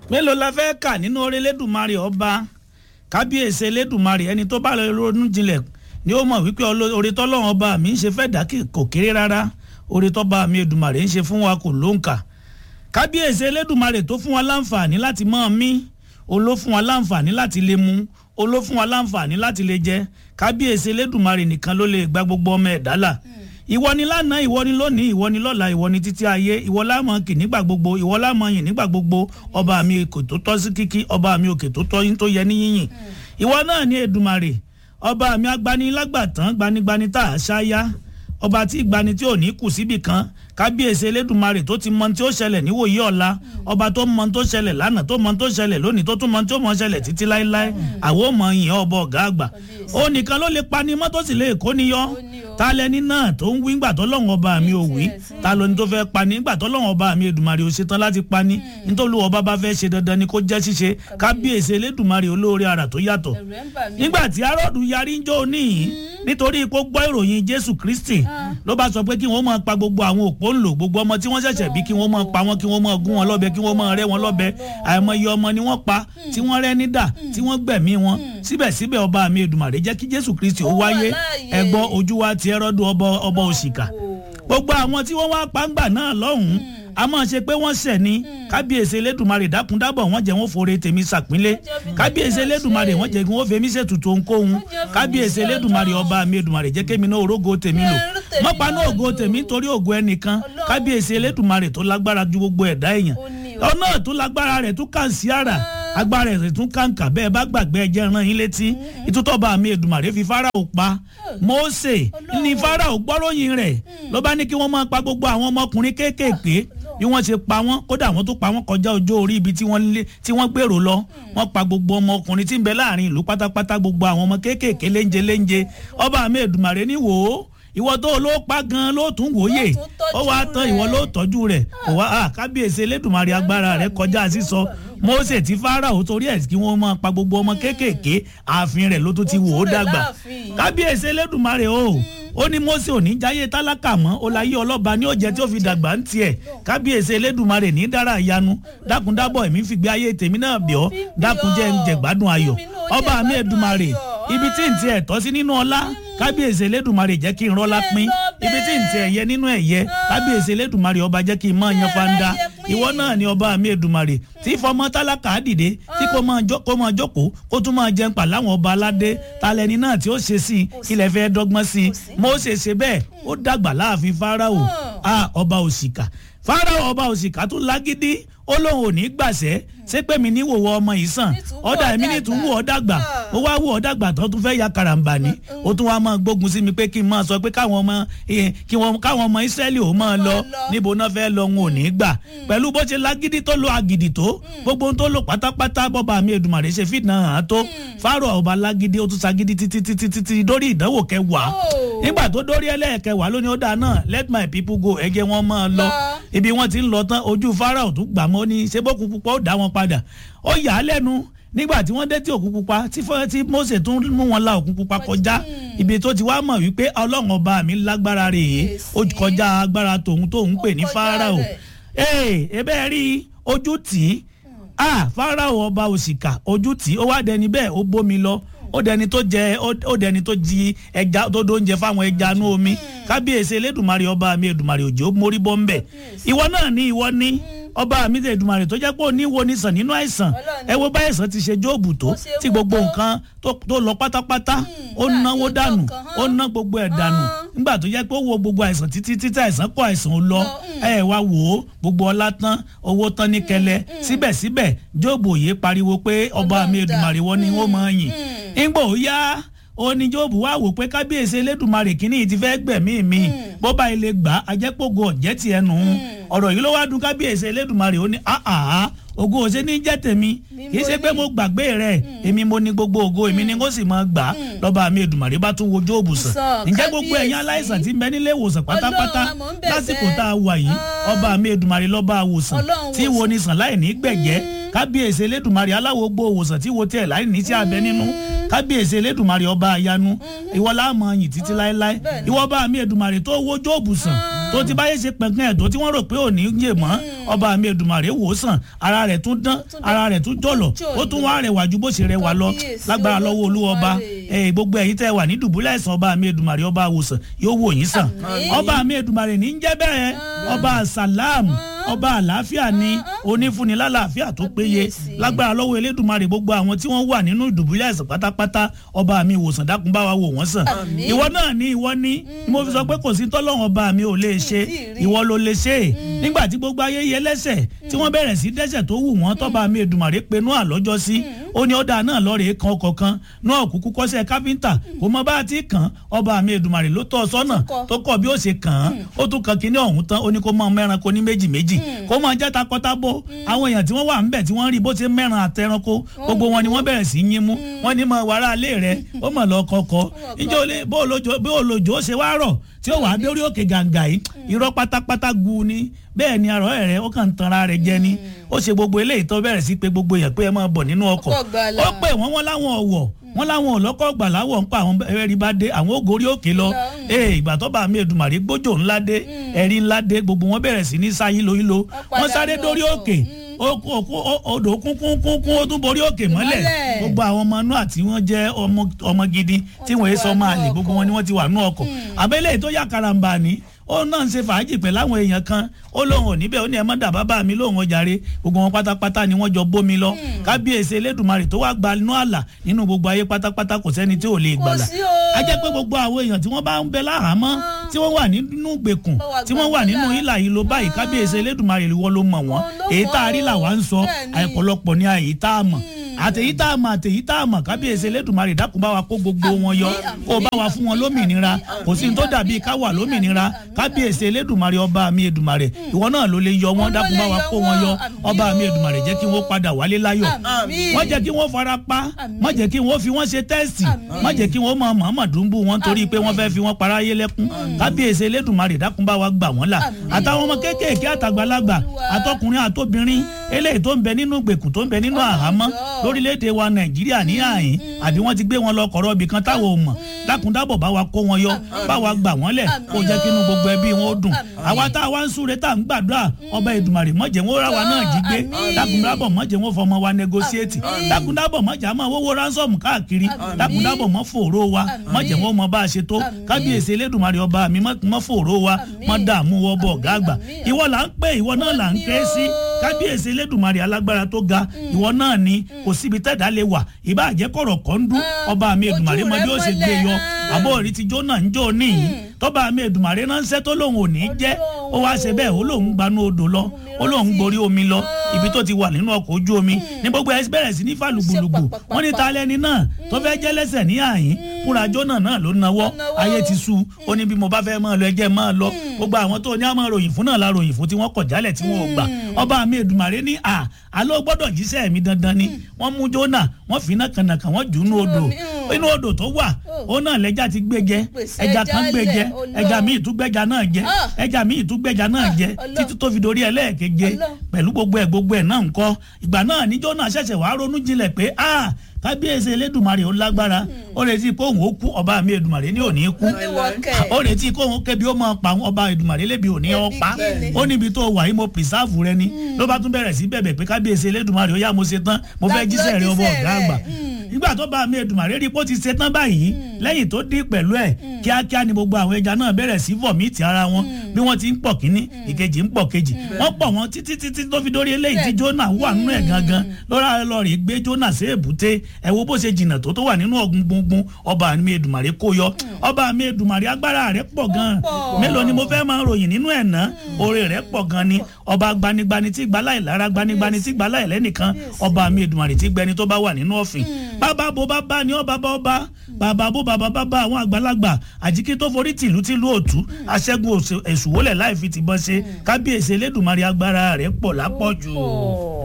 mélòó la fẹ́ kà nínú oore Elédùmarè ọba kábíyèsí Elédùmarè ẹni tó bá ronú jinlẹ̀ ni ó mọ̀ wípé oore tọ́lọ́run ọba mi ń ṣe fẹ́ dá kò kéré rárá oore tọ́ba mi Èdùmarè ń ṣe fún wa kò lóǹkà kábíyèsí Elédùmarè tó fún wa láǹfààní láti mọ́ mí oló fún wa láǹfààní láti lè mu oló fún wa láǹfààní láti lè jẹ kábíyèsí Elédùmarè nìkan ló lè gba gbogbo ọmọ ẹ̀dá là ìwọ ni lánàá ìwọ ni lónìí ìwọ ni lọ́la ìwọ ni títí ayé ìwọ lámọ̀ kì nígbà gbogbo ìwọ lámọ̀ yìn nígbà gbogbo ọba mi kò tó tọ́ sí kíkí ọba mi òkè tó tọ́ yín tó yẹ ní yíyìn ìwọ náà ni Èdùmarè ọba mi agbanilágbàtàn gbanigbani tá a ṣáyá ọba tí ìgbani tí ò ní kù síbì kan kábíyèsí Elédùmarè tó ti mọ tí ó ṣẹlẹ̀ níwòyí ọ̀la ọba tó mọ tó ṣẹlẹ̀ lánàá tó mọ tó ṣẹlẹ̀ lónìí tó tún mọ tí ó mọ ṣẹlẹ̀ títí láéláé àwọn ò mọ yìn ọba ọ̀gá àgbà ó nìkan ló lè pani mọ́ tó sì lè kó níyọ́ ta lẹni náà tó ń wí ńgbà tọ́lọ́run ọba mi ò wí ta lóni tó fẹ́ pani ńgbà tọ́lọ́run ọba mi Èdùmarè ò ṣetán láti pani nítorí ọba bá fẹ́ ṣe dandan ni kó jẹ́ ṣíṣe kábíyèsí Elédùmarè olóore àrà tó yàtọ̀ nígbà tí Hẹ́rọ́dù yarí ń jó níyìn nítorí kó gbọ́ ìròyìn Jésù Kristi ló bá sọ pé kí wọ́n máa pa gbogbo àwọn òpó ńlò gbogbo ọmọ tí wọ́n ṣẹ̀ṣẹ̀ bí kí wọ́n máa pa wọ́n kí wọ́n máa gún wọn lọ́bẹ kí wọ́n máa rẹ́ wọn lọ́bẹ àìmọye ọmọ ni wọ́n pa tí wọ́n rẹ́ nídà tí wọ́n gbẹ̀mí wọn síbẹ̀síbẹ̀ ọba mi Èdùmarè jẹ́ kí Jésù Kristi ó wáyé ẹ̀gbọ́n ojú wa ti Hẹ́rọ́dù ọba òṣìkà gbogbo àwọn tí wọ́n wá pàǹgbà náà lọ́hùn-ún a máa ṣe pé wọ́n ṣẹ̀ ní kábíyèsí Elédùmarè dákúndábọ̀ wọ́n jẹ́ wọ́n fòrè tèmi ṣàpínlẹ̀ kábíyèsí Elédùmarè wọ́n jẹ́ kí wọ́n fèmí ṣètùtù ohunkóhun kábíyèsí Elédùmarè ọba mi Èdùmarè jẹ́ kémi náà orógo tèmi lò mọ́pa náà ògo tèmi nítorí ògo ẹnìkan kábíyèsí Elédùmarè tó lágbára ju gbogbo ẹ̀dá èèyàn ọ̀nà tó lágbára rẹ̀ tó kàn sí àrà agbára rẹ̀ tún kàǹkà bẹ́ẹ̀ bá gbàgbé ẹjẹ́ ràn yín létí ìtútọ́ba mi Èdùmarè fi Fáráò pa Mósè ní Fáráò gbọ́ròyìn rẹ̀ ló bá ní kí wọ́n máa pa gbogbo àwọn ọmọkùnrin kéékèèké bí wọ́n ṣe pa wọ́n kódà wọ́n tó pa wọ́n kọjá ọjọ́ orí ibi tí wọ́n gbèrò lọ wọ́n pa gbogbo ọmọkùnrin tí ń bẹ láàrin ìlú pátápátá gbogbo àwọn ọmọ kéékèèké léńjẹ ọba mi Èdùmarè ní wò ó ìwọ tó ló pa gan ló tún wòye ó wàá tán ìwọ ló tọ́jú rẹ̀ kò wá kábíyèsí Elédùmarè agbára rẹ̀ kọjá sísọ Mósè tí Fáráò torí ẹ̀ kí wọ́n máa pa gbogbo ọmọ kéékèèké ààfin rẹ̀ ló tún ti wò ó dàgbà kábíyèsí Elédùmarè ó ní Mósè ò ní jáyé tálákà mọ́ ó láyé ọlọ́ba ní òjẹ́ tí ó fi dàgbà ń tiẹ̀ kábíyèsí Elédùmarè ní dára ìyanu dákúndábọ̀ èmi fi gbé ayé tèmi náà bẹ̀ ọ́ dákun jẹ́ ń jẹ̀gbádùn ayọ̀ ọba mi Èdùmarè ibi tí ń tiẹ̀ tọ́ sí nínú ọlá kábíyèsí Elédùmarè jẹ́ kí n rọ́lá pín ibi tí ń tiẹ̀ yẹ nínú ẹ̀yẹ kábíyèsí Elédùmarè ọba jẹ́ kí n máa yan fanda ìwọ náà ni ọba mi Èdùmarè tí fọmọ tálákà dìde tí kò máa jókòó kó tún máa jẹun pa láwọn ọba aládé talẹni náà tí ó ṣe sí i kílẹ̀ fẹ́ dọ́gbọ́n sí i Mósè ṣe bẹ́ẹ̀ ó dàgbà láàfin Fáráò ọba òṣìkà Fáráò ọba òṣìkà tún lágídí ó lóun ò ní gbàṣẹ́ ṣé pé mi ní wòwọ́ ọmọ yìí sàn ọ̀dà èmi ní tún wò ọ́ dàgbà ó wá wò ọ́ dàgbà tó tún fẹ́ ya karambani ó tún wá máa gbógun sí mi pé kí n máa sọ pé káwọn ọmọ Ísírẹ́lì ò máa lọ níbo náà fẹ́ lọ wọn ò ní gbà pẹ̀lú bó ṣe lágídí tó lo àgìdì tó gbogbo ohun tó lò pátápátá bọ́ba mi Èdùmarè ṣe fìdí hàn tó Fáráò ọba lágídí ó tún ṣagídí títí dórí ìdánwò kẹwàá nígbà tó dórí ẹlẹ́ẹ̀kẹwàá lónìí ó dáa náà let my people go ẹ jẹ́ wọn máa lọ ibi wọn ti ń lọ tán ojú Fáráò tún gbà mọ́ ní ṣe bókun púpọ̀ ó dá wọn padà ó yà á lẹ́nu nígbà tí wọ́n dé tí òkun pupa tí Mósè tún mú wọn la òkun pupa kọjá ibi tó ti wá mọ̀ wípé Ọlọ́run ọba mi lágbára rèé ó kọjá agbára tòun pè ní Fáráò ebe rí ojú tì í Fáráò ọba òṣìkà ojú tì í ó wá dẹni bẹ́ẹ̀ ó bómi lọ ó dẹni tó jí ẹja tó dóúnjẹ fáwọn ẹja inú omi kábíyèsí Elédùmarè ọba mi Èdùmarè òjò mórí bọ́ ń bẹ̀ ìwọ náà ní ìwọ ní ọba mi Èdùmarè tó jẹ́ pé ó ní wo ní sàn nínú àìsàn ẹ wo bá àìsàn ti ṣe Jóòbù tó tí gbogbo nǹkan tó lọ pátápátá ó náwó dànù ó ná gbogbo ẹ̀ dànù nígbà tó jẹ́ pé ó wo gbogbo àìsàn títí àìsàn kó àìsàn ó lọ ẹ wá wò ó gbogbo ọlá tán owó tán ní kẹlẹ síbẹ̀síbẹ̀ Jóòbù òye pariwo pé ọba mi Èdùmarè wọ́n ní wọ́n máa yìn nígbà ó yá ó ní Jóòbù wá wò pé kábíyèsí Elédùmarè kìíní ti fẹ́ gbẹ̀mí mi bọ́ba ilé gbà ajẹ́pọ̀gò ọ̀jẹ́ tiẹ̀ nù ọ̀rọ̀ yìí ló wá dùn kábíyèsí Elédùmarè ó ní ògo òṣè ní jẹ́ tèmi kì í ṣe pé mo gbàgbé rẹ̀ èmi mo ní gbogbo ògo èmi ni kó sì máa gbà lọ́ba mi Èdùmarè bá tún wo Jóòbù sàn ǹjẹ́ gbogbo ẹ̀yin aláìsàn tí ń bẹ nílé ìwòsàn pátápátá lásìkò tá a wà yìí ọba mi Èdùmarè lọ́ba àwòsàn tí wo ni sàn láì ní gbẹ̀jẹ́ kábíyèsí Elédùmarè aláwo gbó òwòsàn tí wo tiẹ̀ láì ní tí a bẹ nínú kábíyèsí Elédùmarè ọba àyanu ìwọ la máa yìn títí láéláé ìwọ ọba mi Èdùmarè tó wo Jóòbù sàn tó ti báyé ṣe pẹ̀gàn ẹ̀ tó tí wọ́n rò pé ò ní yè mọ́ ọba mi Èdùmàrè wò sàn ara rẹ̀ tún dán ara rẹ̀ tún jọ̀lọ̀ ó tún wá rẹwà ju bó ṣe rẹwà lọ lágbára lọ́wọ́ Olúwa ọba gbogbo ẹ̀yin tẹ́ wà ní dùbúlẹ̀ àìsàn ọba mi Èdùmàrè ọba àwòsàn yóò wò yín sàn ọba mi Èdùmàrè ní jẹ́ bẹ́ẹ̀ ọba salam ọba àlàáfíà ni onífúnni lálàáfíà tó péye lágbára lọ́wọ́ Elédùmarè gbogbo àwọn tí wọ́n wà nínú ìdùbúlẹ̀ àìsàn pátápátá ọba mi ìwòsàn dákun bá wa wò wọ́n sàn ìwọ náà ní ìwọ ní mo fi sọ pé kò sí tọ́lọ́run ọba mi ò lè ṣe ìwọ ló lè ṣe nígbà tí gbogbo ayé yẹ lẹ́sẹ̀ tí wọ́n bẹ̀rẹ̀ sí dẹ́ṣẹ̀ tó wù wọ́n tọ́ba mi Èdùmàrè pe Nóà lọ́jọ́ sí ó ní ọ̀dà náà lọ́ọ̀rẹ́ kan kọ̀ọ̀kan Nóà kúkú kọ́ṣẹ́ káfíńtà kò mọ bá ti kàn ọba mi Èdùmàrè ló tọ́ sọ́nà tó kọ́ bí ó ṣe kàn án ó tún kan kíní ọ̀hún tán ó ní kó mọ mẹ́ranko ní méjì méjì kó mọ jẹ́ takọ́tábó àwọn èèyàn tí wọ́n wà ńbẹ̀ tí wọ́n rí bó ṣe mẹ́ran àtẹranko gbogbo wọn ni wọ́n bẹ̀rẹ̀ sí yín mú wọ́n ní mọ wàrà alẹ́ rẹ̀ ó mọ̀ lọ kọ̀ọ̀kọ̀ ìjọ bó olójó ṣe wá rọ̀ tí ó wà á dórí òkè gàǹgà yìí irọ́ pátápátá gu ni bẹ́ẹ̀ ni àrọ́ rẹ̀ ó kàn ń tanra rẹ̀ jẹ ni ó ṣe gbogbo eléyìí tó bẹ̀rẹ̀ sí pé gbogbo èèyàn pé ẹ máa bọ̀ nínú ọkọ̀ ó pè wọ́n láwọn ọ̀wọ̀ wọ́n láwọn ọlọ́kọ̀ gbà láwọ̀ ń pa àwọn ẹ̀rí bá dé àwọn ògórí òkè lọ ìgbà tó bá mi Èdùmàrè gbójò ńlá dé ẹ̀rí ńlá dé gbogbo wọn bẹ̀rẹ̀ sí ní sáyé lóyún wọ́n sáré dórí òkè odò kúnkúnkún ó tún borí òkè mọ́lẹ̀ gbogbo àwọn ọmọ inú àti wọ́n jẹ́ ọmọ gidi tí wọ́n sọ máa lè gbogbo wọn ni wọ́n ti wà nú ọkọ̀ àbẹ́lẹ̀ tó yà karambà ni ó náà ń ṣe fàájì pẹ̀lú àwọn èèyàn kan ó lóun ò níbẹ̀ ó ní ẹ má dà bàbá mi lóun ọjàre gbogbo wọn pátápátá ni wọ́n jọ bómi lọ kábíyèsí Elédùmarè tó wá gba inú àlà nínú gbogbo ayé pátápátá kò sẹ́ni tí ò lè gbàlà á jẹ́ pé gbogbo àwọn èèyàn tí wọ́n bá ń bẹ láhàámọ́ tí wọ́n wà nínú gbèkùn tí wọ́n wà nínú ìlà yìí ló báyìí kábíyèsí Elédùmarè wọ́n ló mọ̀ wọ́n èyí tá a rí làwa ń sọ àìpọ̀lọpọ̀ ní àyè tá a mọ̀ àtẹ̀yí tá a mọ̀ kábíyèsí Elédùmarè dákun bá wa kó gbogbo wọn yọ kó bá wa fún wọn lómìnira kò sí ní tó dàbí ká wà lómìnira kábíyèsí Elédùmarè ọba mi Èdùmarè ìwọ náà ló lè yọ wọn dákun bá wa kó wọn yọ ọba mi Èdùmarè jẹ́ kí wọ́n padà wálé láyọ̀ wọ́n jẹ́ kí wọ́n fara pa má jẹ́ kí wọ́n fi wọ́n ṣe tẹ́sì má jẹ́ kí wọ́n mọ Muhammadu bú wọn torí pé wọ́n fẹ́ fi wọ́n para ayé lẹ́kún kábíyèsí Elédùmarè dákun bá wa gbà wọ́n là àtàwọn ọmọ kéékèèké àtàgbàlagbà àtọkùnrin àtobìnrin eléyìí tó ń bẹ nínú gbèkùn tó ń bẹ nínú àhámọ́ lórílẹ̀‐èdè wa Nàìjíríà ní àyín àbí wọ́n ti gbé wọn lọ kọ̀rọ̀ ibì kan táwọn ò mọ̀ dákúndábọ̀ bá wa kó wọn yọ bá wa gbà wọ́n lẹ̀ kó jẹ́ kí inú gbogbo ẹbí wọn ó dùn àwa tá a wá ń súre tá a ń gbàdúrà ọba Èdùmàrè má jẹ́ wọn ra wa náà jí gbé dákúndábọ̀ má jẹ́ wọn fọmọ wa negotiate dákúndábọ̀ má jẹ́ àmọ́ owó ransom káàkiri dákúndábọ̀ má fòró wa má jẹ́ wọn mọ bá a ṣe tó kábíyèsí Elédùmarè ọba mi má fòró wa má dààmú wọ bọ̀ gàgbà ìwọ là ń pè ìwọ náà là ń ké sí kábíyèsí Elédùmarè alágbára tó ga ìwọ náà ni kò síbi tẹ́dá lè wà ìbá jẹ́ kọ̀rọ̀ kọ́ńdú ọba mi Èdùmàrè mọ bí ó ṣe gbé yọ àbọ̀ orí ti jóná ń jó níyìn tọ́ba mi Èdùmàrè ránṣẹ́ tó lóun ò ní jẹ́ ó wá ṣe bẹ́ẹ̀ ó lóun gbanú odò lọ ó lóun gborí omi lọ ibi tó ti wà nínú ọkọ̀ ojú omi ní gbogbo ẹ bẹ̀rẹ̀ sí ní fàlùgbùlùgbù wọ́n ní ta lẹ́ni náà tó fẹ́ jẹ́ lẹ́sẹ̀ ní àyín fúnra jóná náà ló nawọ́ ayé ti sú ó ní bí mo bá fẹ́ máa lọ ẹjẹ́ máa lọ gbogbo àwọn tó ní àmọ́ ròyìn fún náà la ròyìn fún tí wọ́n kọ̀ jálẹ̀ tí wọ́n ò gbà ọba mi Èdùmàrè ní àlọ́ gbọ́dọ̀ jíṣẹ́ mi dandan ni wọ́n mú jóná wọ́n fi iná kànàkà wọ́n jù inú odò tó wà ó náà lẹ́jà ti gbẹ́jẹ ẹja kan gbẹ́jẹ ẹja míì tún gbẹ́ja náà jẹ ẹja míì tún gbẹ́ja náà jẹ títí tó fi dorí ẹlẹ́ẹ̀keje pẹ̀lú gbogbo ẹ̀ náà ńkọ́ ìgbà náà ní jóná ṣẹ̀ṣẹ̀ wàá ronú jinlẹ̀ pé kábíyèsí Elédùmarè ó lágbára ó retí pé òun ó kú ọba mi Èdùmàrè ní òní kú ó retí pé òun kébi ó máa pa ọba Èdùmàrè lébi òní ó pa ó níbi tó wà yìí mo pìsáàfù rẹ ni ló bá tún bẹ̀rẹ̀ sí bẹ̀bẹ̀ pé kábíyèsí Elédùmarè ó yá mo ṣe tán mo fẹ́ jíṣẹ́ rẹ ọba ọ̀gá àgbà nígbà tó bá mi Èdùmàrè rí pé ó ti ṣe tán báyìí lẹ́yìn tó dín pẹ̀lú ẹ̀ kíákíá ni gbogbo àwọn ẹja náà bẹ̀rẹ̀ sí vọ̀mìtì ara wọn bí wọ́n ti ń pọ̀ kínní ìkejì ń pọ̀ kejì wọ́n pọ̀ wọn títí tó fi dórí eléyìí tí Jónà wà nínú ẹ̀ gangan lọ́ra lọ́ọ̀rì gbé Jónà sí èbúté ẹ wo bó ṣe jìnnà tó wà nínú ọ̀gbun gbùngbùn ọba mi Èdùmàrè kó yọ ọba mi Èdùmàrè agbára rẹ̀ pọ̀ gan mélòó ni mo fẹ́ máa ròyìn nínú ẹ̀ ná oore rẹ̀ pọ̀ gan ni ọba gbanigbani tí gbaláì lára gbanigbani tí gbaláì lẹ́nìkan ọba mi Èdùmàrè tí gbẹni tó bá wà nínú ọ̀fìn bàbá bó bàbá ni ọba bá bàbá bó bàbá àwọn àgbàlagbà àjíkí tó forí tìlú òtú aṣẹ́gun èṣù wọlé láì fi tìbọn ṣe kábíyèsí Elédùmarè agbára rẹ̀ pọ̀ lápọ̀jù.